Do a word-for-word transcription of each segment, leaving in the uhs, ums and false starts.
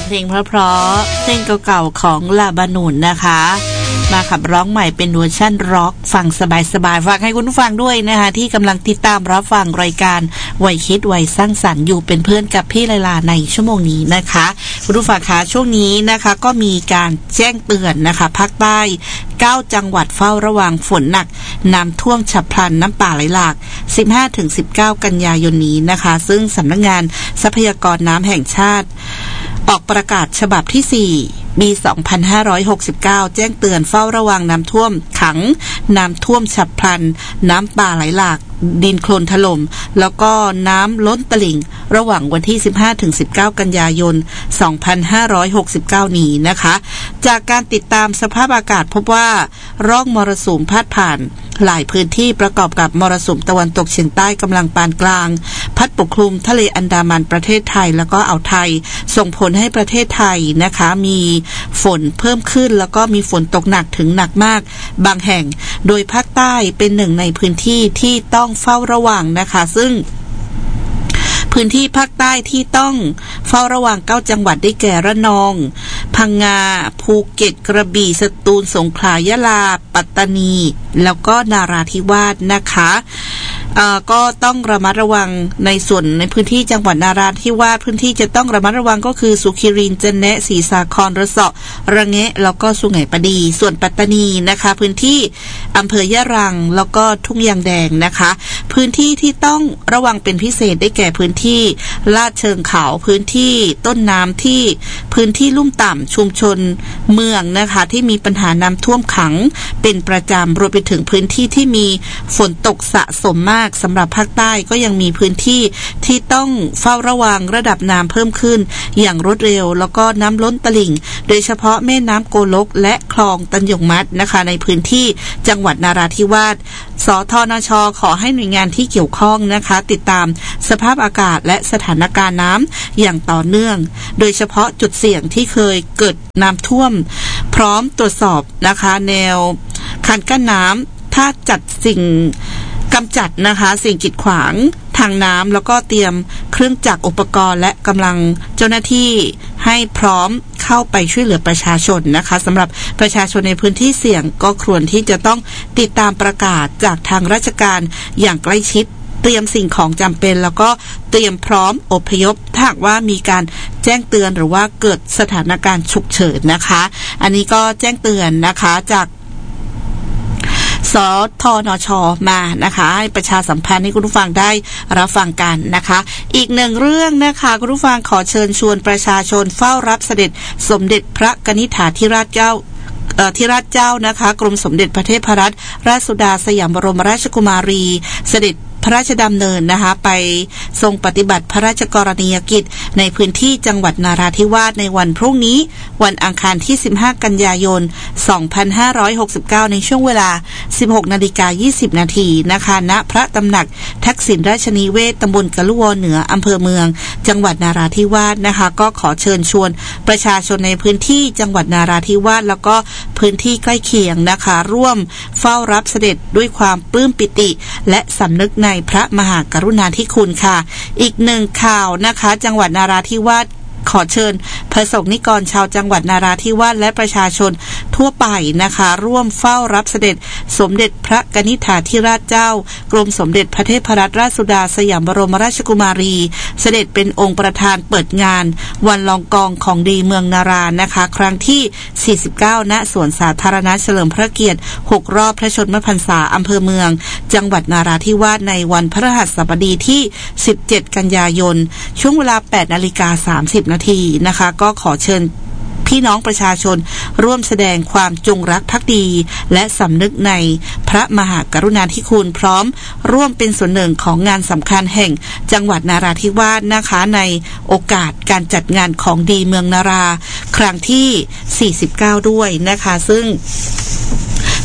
เพลงเพราะๆเพลงเก่าๆของลาบานูนนะคะมาขับร้องใหม่เป็นเวอร์ชั่นร็อกฟังสบายๆฟังให้คุณผู้ฟังด้วยนะคะที่กำลังติดตามรับฟังรายการวัยคิดวัยสร้างสรรค์อยู่เป็นเพื่อนกับพี่ไลลาในชั่วโมงนี้นะคะคุณผู้ฟังคะช่วงนี้นะคะก็มีการแจ้งเตือนนะคะภาคใต้เก้าจังหวัดเฝ้าระวังฝนหนักน้ำท่วมฉับพลันน้ำป่าไหลหลาก สิบห้าถึงสิบเก้า กันยายนนี้นะคะซึ่งสำนักงานทรัพยากรน้ำแห่งชาติออกประกาศฉบับที่สี่ปี สองพันห้าร้อยหกสิบเก้า แจ้งเตือนเฝ้าระวังน้ำท่วมขังน้ำท่วมฉับพลันน้ำป่าไหลหลากดินโคลนถล่มแล้วก็น้ำล้นตลิ่งระหว่างวันที่ สิบห้าถึงสิบเก้า กันยายน สองพันห้าร้อยหกสิบเก้า นี้นะคะจากการติดตามสภาพอากาศพบว่าร่องมรสุมพาดผ่านหลายพื้นที่ประกอบกับมรสุมตะวันตกเฉียงใต้กำลังปานกลางพัดปกคลุมทะเลอันดามันประเทศไทยแล้วก็อ่าวไทยส่งผลให้ประเทศไทยนะคะมีฝนเพิ่มขึ้นแล้วก็มีฝนตกหนักถึงหนักมากบางแห่งโดยภาคใต้เป็นหนึ่งในพื้นที่ที่ต้องเฝ้าระวังนะคะซึ่งพื้นที่ภาคใต้ที่ต้องเฝ้าระวังเก้าจังหวัดได้แก่ระนองพังงาภูเก็ตกระบี่สตูลสงขลายะลาปัตตานีแล้วก็นาราธิวาสนะคะเอ่อก็ต้องระมัดระวังในส่วนในพื้นที่จังหวัดนาราธิวาสพื้นที่จะต้องระมัดระวังก็คือสุขิรินทร์จันแนะศรีสาครระเสาะระแงะแล้วก็สุไหงปดีส่วนปัตตานีนะคะพื้นที่อำเภอยะรังแล้วก็ทุ่งยางแดงนะคะพื้นที่ที่ต้องระวังเป็นพิเศษได้แก่พื้นที่ลาดเชิงเขาพื้นที่ต้นน้ำที่พื้นที่ลุ่มต่ำชุมชนเมืองนะคะที่มีปัญหาน้ำท่วมขังเป็นประจำรวมไปถึงพื้นที่ที่มีฝนตกสะสมมากสำหรับภาคใต้ก็ยังมีพื้นที่ที่ต้องเฝ้าระวังระดับน้ำเพิ่มขึ้นอย่างรวดเร็วแล้วก็น้ำล้นตลิ่งโดยเฉพาะแม่น้ำโกลกและคลองตันหยงมัดนะคะในพื้นที่จังหวัดนราธิวาสสทนช.ขอให้หน่วยงานที่เกี่ยวข้องนะคะติดตามสภาพอากาศและสถานการณ์น้ำอย่างต่อเนื่องโดยเฉพาะจุดเสี่ยงที่เคยเกิดน้ำท่วมพร้อมตรวจสอบนะคะแนวคันกั้นน้ำถ้าจัดสิ่งกำจัดนะคะสิ่งกีดขวางทางน้ำแล้วก็เตรียมเครื่องจักรอุปกรณ์และกำลังเจ้าหน้าที่ให้พร้อมเข้าไปช่วยเหลือประชาชนนะคะสำหรับประชาชนในพื้นที่เสี่ยงก็ควรที่จะต้องติดตามประกาศจากทางราชการอย่างใกล้ชิดเตรียมสิ่งของจำเป็นแล้วก็เตรียมพร้อมอพยพถ้าหากว่ามีการแจ้งเตือนหรือว่าเกิดสถานการณ์ฉุกเฉินนะคะอันนี้ก็แจ้งเตือนนะคะจากสทนช.มานะคะให้ประชาสัมพันธ์ให้คุณผู้ฟังได้รับฟังกันนะคะอีกหนึ่งเรื่องนะคะคุณผู้ฟังขอเชิญชวนประชาชนเฝ้ารับเสด็จสมเด็จพระกนิษฐาธิราชเจ้าธิราชเจ้านะคะกรมสมเด็จพระเทพรัตนราชสุดาสยามบรมราชกุมารีเสด็จพระราชดำเนินนะคะไปทรงปฏิบัติพระราชกรณียกิจในพื้นที่จังหวัดนาราธิวาสในวันพรุ่งนี้วันอังคารที่สิบห้ากันยายนสองพันห้าร้อยหกสิบเก้าในช่วงเวลา สิบหกนาฬิกายี่สิบนาทีนะคะณพระตำหนักทักษิณราชนิเวศตำบลกะลุวเหนืออำเภอเมืองจังหวัดนาราธิวาสนะคะก็ขอเชิญชวนประชาชนในพื้นที่จังหวัดนาราธิวาสแล้วก็พื้นที่ใกล้เคียงนะคะร่วมเฝ้ารับเสด็จด้วยความปลื้มปิติและสำนึกในพระมหากรุณาธิคุณค่ะอีกหนึ่งข่าวนะคะจังหวัดนาราธิวาสขอเชิญประสบนิกรชาวจังหวัดนาราธิวาสและประชาชนทั่วไปนะคะร่วมเฝ้ารับเสด็จสมเด็จพระกนิษฐาธิราชเจ้ากรมสมเด็จพระเทพรัตนราชสุดาสยามบรมราชกุมารีเสด็จเป็นองค์ประธานเปิดงานวันลองกองของดีเมืองนารานะคะครั้งที่สี่สิบเก้าณสวนสาธารณะเฉลิมพระเกียรติหกรอบพระชนมพรรษาอำเภอเมืองจังหวัดนาราธิวาสในวันพฤหัสบดีที่สิบเจ็ดกันยายนช่วงเวลา แปดนาฬิกาสามสิบนาทีนะคะก็ขอเชิญพี่น้องประชาชนร่วมแสดงความจงรักภักดีและสำนึกในพระมหากรุณาธิคุณพร้อมร่วมเป็นส่วนหนึ่งของงานสำคัญแห่งจังหวัดนาราธิวาสนะคะในโอกาสการจัดงานของดีเมืองนาราครั้งที่สี่สิบเก้าด้วยนะคะซึ่ง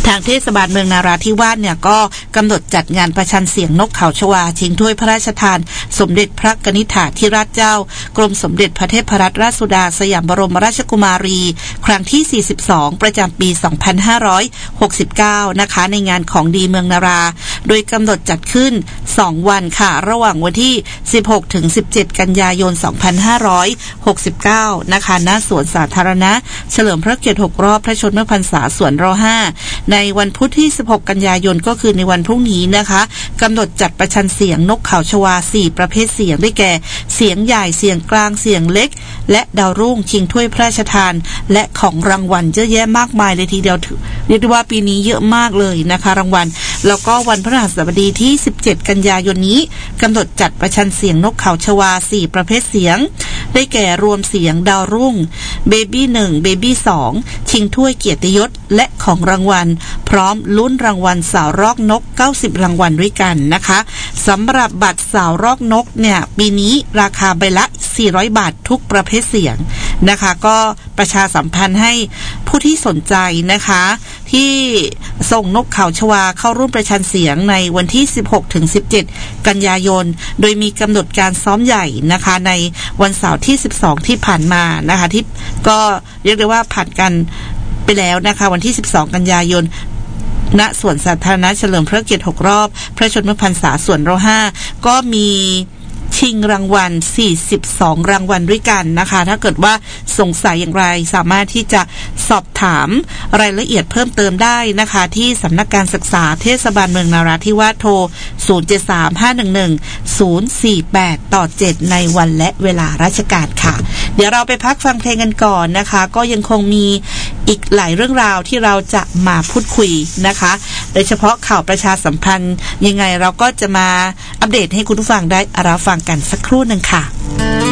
ทางเทศบาลเมืองนาราธิวาสเนี่ยก็กำหนดจัดงานประชันเสียงนกเขาชวาชิงถ้วยพระราชทานสมเด็จพระกนิษฐาธิราชเจ้ากรมสมเด็จพระเทพรัตนราชสุดาสยามบรมราชกุมารีครั้งที่สี่สิบสองประจำปีสองพันห้าร้อยหกสิบเก้านะคะในงานของดีเมืองนาราโดยกำหนดจัดขึ้นสองวันค่ะระหว่างวันที่สิบหกถึงสิบเจ็ดกันยายนสองพันห้าร้อยหกสิบเก้านะคะณสวนสาธารณะเฉลิมพระเกียรติหกรอบพระชนมพรรษาสวนรห้าในวันพุธที่สิบหกกันยายนก็คือในวันพรุ่งนี้นะคะกำหนดจัดประชันเสียงนกเขาชวาสี่ประเภทเสียงได้แก่เสียงใหญ่เสียงกลางเสียงเล็กและดาวรุ่งชิงถ้วยพระราชทานและของรางวัลเยอะแยะมากมายเลยทีเดียวเรียกได้ว่าปีนี้เยอะมากเลยนะคะรางวัลแล้วก็วันพฤหัสบดีที่สิบเจ็ดกันยายนนี้กำหนดจัดประชันเสียงนกเขาชวาสี่ประเภทเสียงได้แก่รวมเสียงดาวรุ่งเบบี้หนึ่งเบบี้สองชิงถ้วยเกียรติยศและของรางวัลพร้อมลุ้นรางวัลสาวรอกนกเก้าสิบรางวัลด้วยกันนะคะสำหรับบัตรสาวรอกนกเนี่ยปีนี้ราคาใบละสี่ร้อยบาททุกประเภทเสียงนะคะก็ประชาสัมพันธ์ให้ผู้ที่สนใจนะคะที่ส่งนกเขาชวาเข้าร่วมประชันเสียงในวันที่สิบหกถึงสิบเจ็ดกันยายนโดยมีกำหนดการซ้อมใหญ่นะคะในวันเสาร์ที่สิบสองที่ผ่านมานะคะที่ก็เรียกได้ว่าผ่านกันไปแล้วนะคะวันที่สิบสองกันยายนณสวนสาธารณะเฉลิมพระเกียรติหกรอบพระชนมพรรษาสวนรห้าก็มีชิงรางวัลสี่สิบสองรางวัลด้วยกันนะคะถ้าเกิดว่าสงสัยอย่างไรสามารถที่จะสอบถามรายละเอียดเพิ่มเติมได้นะคะที่สำนักการศึกษาเทศบาลเมืองนาราธิวาสโทรศูนย์ เจ็ด สาม ห้า หนึ่ง หนึ่ง ศูนย์ สี่ แปด ต่อ เจ็ดในวันและเวลาราชการค่ะเดี๋ยวเราไปพักฟังเพลงกันก่อนนะคะก็ยังคงมีอีกหลายเรื่องราวที่เราจะมาพูดคุยนะคะโดยเฉพาะข่าวประชาสัมพันธ์ยังไงเราก็จะมาอัปเดตให้คุณผู้ฟังได้รับฟังกันสักครู่หนึ่งค่ะ